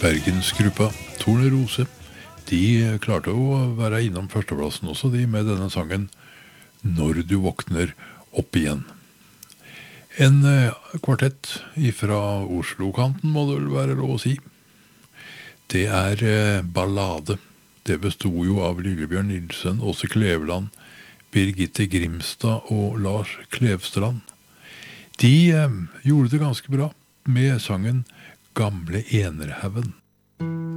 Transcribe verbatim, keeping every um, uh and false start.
Bergensgruppa Tornerose, de klarte å være innom førsteplassen også, de med denne sangen Når du våkner opp igjen. En kvartett fra Oslo-kanten må det vel være lov å si. Det er ballade. Det bestod jo av Lillebjørn Nilsen, Åse Kleveland, Birgitte Grimstad og Lars Klevstrand. De gjorde det ganske bra med sangen Gamle Enerhaugen.